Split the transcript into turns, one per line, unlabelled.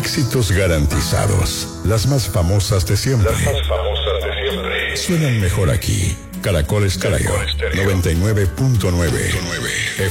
Éxitos garantizados. Las más famosas de siempre. Suenan mejor aquí. Caracol Estéreo 99.9.